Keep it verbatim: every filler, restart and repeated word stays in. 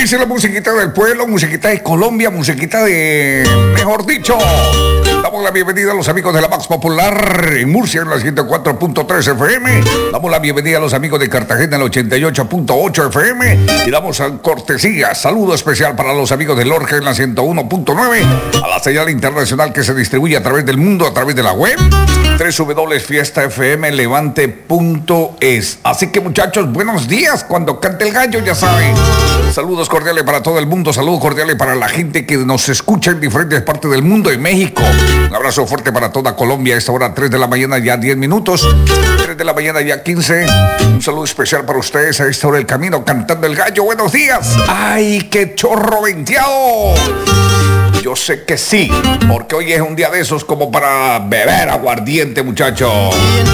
Dice la musiquita del pueblo, musiquita de Colombia, musiquita de... Mejor dicho, damos la bienvenida a los amigos de la Max Popular en Murcia en la ciento cuatro punto tres F M. Damos la bienvenida a los amigos de Cartagena en la ochenta y ocho punto ocho F M. Y damos a cortesía, saludo especial para los amigos de Lorca en la ciento uno punto nueve. A la señal internacional que se distribuye a través del mundo, a través de la web. doble u doble u doble u punto fiesta f m levante punto es. Así que muchachos, buenos días. Cuando cante el gallo, ya saben. Saludos cordiales para todo el mundo, saludos cordiales para la gente que nos escucha en diferentes partes del mundo, en México. Un abrazo fuerte para toda Colombia a esta hora, tres de la mañana ya diez minutos, tres de la mañana ya quince. Un saludo especial para ustedes a esta hora del camino, cantando el gallo. Buenos días. ¡Ay, qué chorro venteado! Yo sé que sí, porque hoy es un día de esos como para beber aguardiente, muchachos.